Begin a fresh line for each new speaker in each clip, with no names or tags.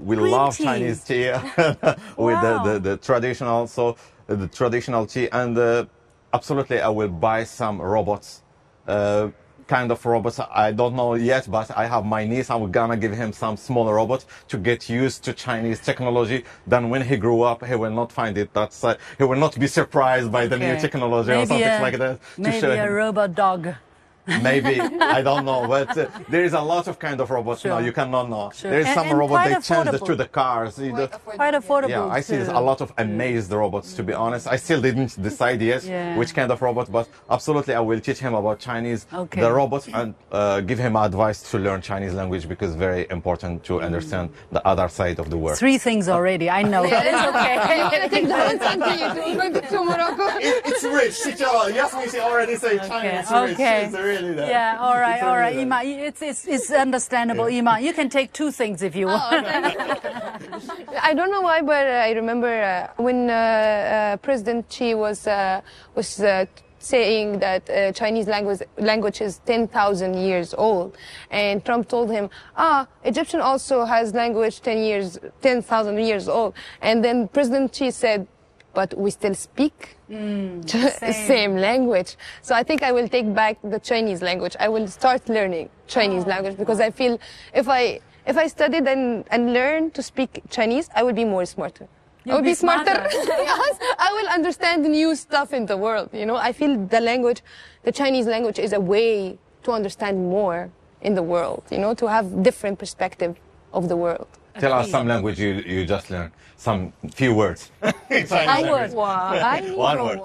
we love Chinese tea with the traditional, the traditional tea, and absolutely I will buy some robots, kind of robots. I don't know yet, but I have my niece. I'm gonna give him some small robot to get used to Chinese technology. Then when he grew up, he will not find it. He will not be surprised by the new technology or something like that.
Maybe a robot dog.
Maybe, I don't know, but there is a lot of kind of robots now. You cannot know. There is some robot they change to the cars.
Quite affordable.
Yeah, I see a lot of amazed robots, to be honest. I still didn't decide yet which kind of robot, but absolutely I will teach him about Chinese, the robots, and give him advice to learn Chinese language, because it's very important to understand the other side of the world.
3 things already, I know.
Yeah, it's okay. I think that's something you do going to Morocco.
It's rich. Yasmin, she already said Chinese rich. It's really that.
Yeah, all right, Ima. It's understandable, Ima. You can take 2 things if you want.
Oh, okay. I don't know why, but I remember when President Xi was saying that Chinese language is 10,000 years old, and Trump told him, Egyptian also has language 10,000 years old, and then President Xi said, but we still speak same language. So I think I will take back the Chinese language. I will start learning Chinese language, because I feel if I studied and learned to speak Chinese, I would be more smarter. I would be smarter. Yes, I will understand new stuff in the world. You know, I feel the Chinese language is a way to understand more in the world. You know, to have different perspective of the world.
Tell us some language you just learned. Some few words.
One word.
One word.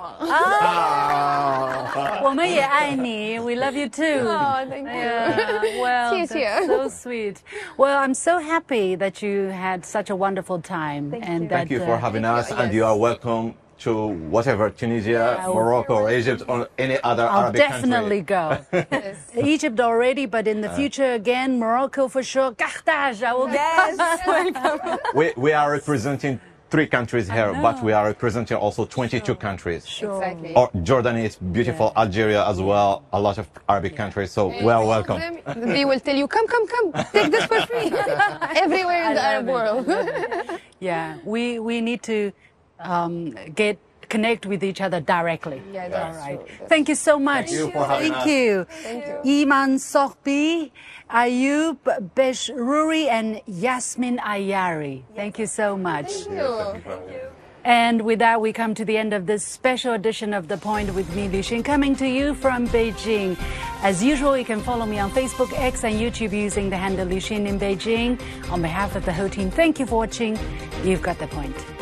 我们也爱你. We love you too.
Oh, thank you.
Yeah, well, that's so sweet. Well, I'm so happy that you had such a wonderful time.
Thank you for having us, and you are welcome to whatever, Tunisia, Morocco, or Egypt, or any other Arabic country.
I'll definitely go. Egypt already, but in the future again, Morocco for sure. Carthage, I will
welcome.
We are representing 3 countries here, but we are representing also 22 countries.
Sure. Exactly.
Or Jordan is beautiful, Algeria as well, a lot of Arabic countries, so we are welcome.
They will tell you, come, take this for free. Everywhere in the Arab world.
Yeah, we need to connect with each other directly.
Yeah, that's
all right.
true.
Thank you so much.
Thank you for having us.
Thank you.
Iman Sohbi, Ayub Beshruri, and Yasmin Ayari. Thank you so much.
Thank you.
And with that, we come to the end of this special edition of The Point with me, Liu Xin, coming to you from Beijing. As usual, you can follow me on Facebook, X, and YouTube using the handle Liu Xin in Beijing. On behalf of the whole team, thank you for watching. You've got The Point.